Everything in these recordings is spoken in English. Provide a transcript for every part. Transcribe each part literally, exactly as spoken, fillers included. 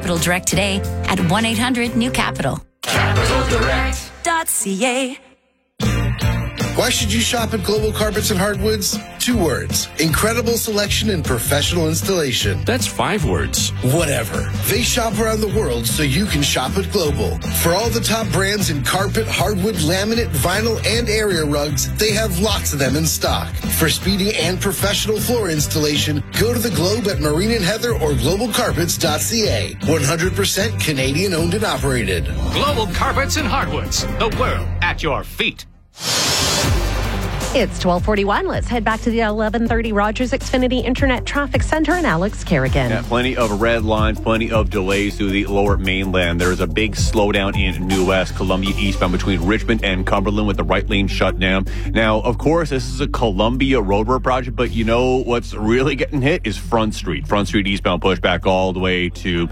Capital Direct today at one eight hundred new capital. capital direct dot c a. Why should you shop at Global Carpets and Hardwoods? Two words. Incredible selection and professional installation. That's five words. Whatever. They shop around the world so you can shop at Global. For all the top brands in carpet, hardwood, laminate, vinyl, and area rugs, they have lots of them in stock. For speedy and professional floor installation, go to the Globe at Marine and Heather or global carpets dot c a. one hundred percent Canadian owned and operated. Global Carpets and Hardwoods. The world at your feet. It's twelve forty-one. Let's head back to the eleven thirty Rogers Xfinity Internet Traffic Center and Alex Kerrigan. Yeah, plenty of red lines, plenty of delays through the lower mainland. There is a big slowdown in New West, Columbia eastbound between Richmond and Cumberland with the right lane shut down. Now, of course, this is a Columbia roadwork project, but you know what's really getting hit is Front Street. Front Street eastbound pushback all the way to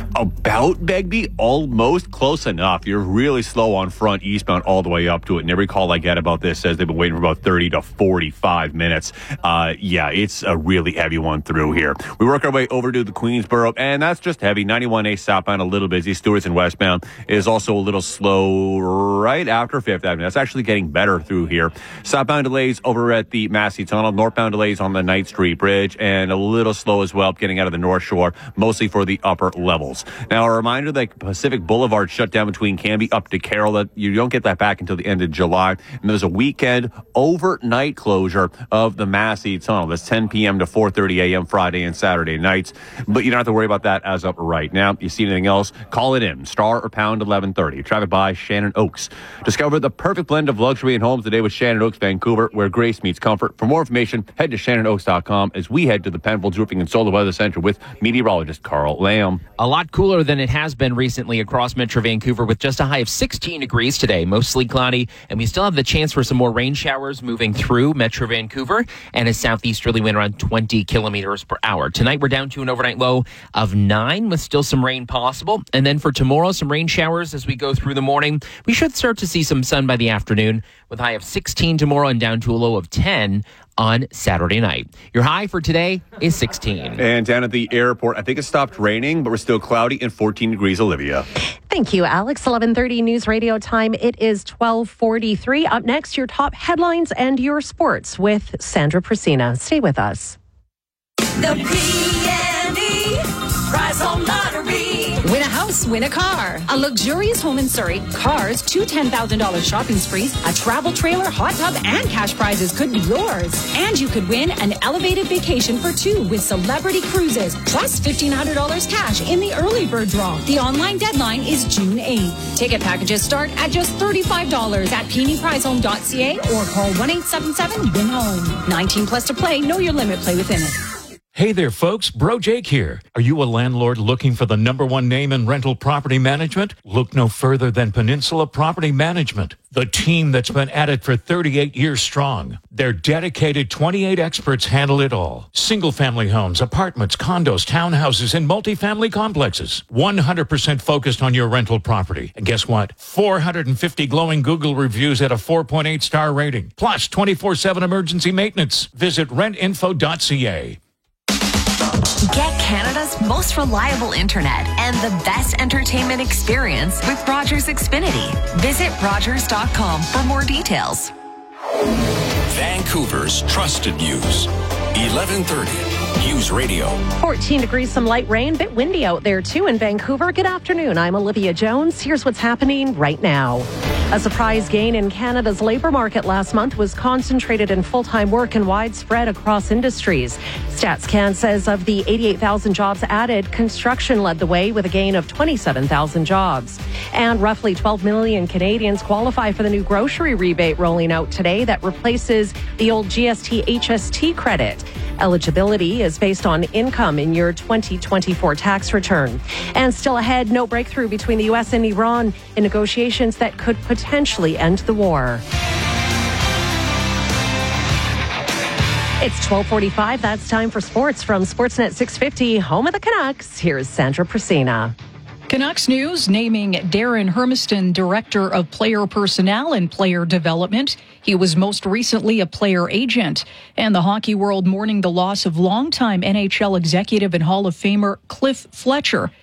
about Begbie, almost close enough. You're really slow on Front eastbound all the way up to it. And every call I get about this says they've been waiting for about thirty to forty-five minutes. Uh, yeah, it's a really heavy one through here. We work our way over to the Queensboro, and that's just heavy. ninety-one A southbound, a little busy. Stewart's and westbound is also a little slow right after Fifth Avenue. That's actually getting better through here. Southbound delays over at the Massey Tunnel. Northbound delays on the Knight Street Bridge, and a little slow as well getting out of the North Shore, mostly for the upper levels. Now, a reminder that Pacific Boulevard shut down between Canby up to Carroll. That you don't get that back until the end of July. And there's a weekend overnight closure of the Massey Tunnel. That's ten p.m. to four thirty a.m. Friday and Saturday nights. But you don't have to worry about that as of right now. You see anything else, call it in. Star or pound eleven thirty. Traffic by Shannon Oaks. Discover the perfect blend of luxury and homes today with Shannon Oaks Vancouver, where grace meets comfort. For more information, head to shannon oaks dot com as we head to the Penfolds Roofing and Solar Weather Center with meteorologist Carl Lamb. A lot cooler than it has been recently across Metro Vancouver with just a high of sixteen degrees today, mostly cloudy, and we still have the chance for some more rain showers moving through Metro Vancouver and a southeasterly wind around twenty kilometers per hour. Tonight we're down to an overnight low of nine with still some rain possible, and then for tomorrow some rain showers as we go through the morning. We should start to see some sun by the afternoon with a high of sixteen tomorrow and down to a low of ten on Saturday night. Your high for today is sixteen. And down at the airport, I think it stopped raining, but we're still cloudy and fourteen degrees, Olivia. Thank you, Alex. eleven thirty News Radio time. It is twelve forty-three. Up next, your top headlines and your sports with Sandra Prasina. Stay with us. The P and E Prize Home Lottery. Win a house, win a car. A luxurious home in Surrey, cars, two ten thousand dollars shopping sprees, a travel trailer, hot tub, and cash prizes could be yours. And you could win an elevated vacation for two with Celebrity Cruises, plus fifteen hundred dollars cash in the early bird draw. The online deadline is June eighth. Ticket packages start at just thirty-five dollars at p n e prize home dot c a or call one eight seven seven win home. nineteen plus to play. Know your limit. Play within it. Hey there, folks. Bro Jake here. Are you a landlord looking for the number one name in rental property management? Look no further than Peninsula Property Management, the team that's been at it for thirty-eight years strong. Their dedicated twenty-eight experts handle it all. Single-family homes, apartments, condos, townhouses, and multifamily complexes. one hundred percent focused on your rental property. And guess what? four hundred fifty glowing Google reviews at a four point eight star rating. Plus twenty-four seven emergency maintenance. Visit rent info dot c a. Get Canada's most reliable internet and the best entertainment experience with Rogers Xfinity. Visit rogers dot com for more details. Vancouver's trusted news. eleven thirty News Radio. fourteen degrees, some light rain, bit windy out there too in Vancouver. Good afternoon. I'm Olivia Jones. Here's what's happening right now. A surprise gain in Canada's labour market last month was concentrated in full-time work and widespread across industries. StatsCan says of the eighty-eight thousand jobs added, construction led the way with a gain of twenty-seven thousand jobs. And roughly twelve million Canadians qualify for the new grocery rebate rolling out today that replaces the old G S T H S T credit. Eligibility is based on income in your twenty twenty-four tax return. And still ahead, no breakthrough between the U S and Iran in negotiations that could potentially end the war. It's twelve forty-five. That's time for sports from Sportsnet six fifty, home of the Canucks. Here's Sandra Prasina. Canucks News naming Darren Hermiston Director of Player Personnel and Player Development. He was most recently a player agent. And the hockey world mourning the loss of longtime N H L executive and Hall of Famer Cliff Fletcher.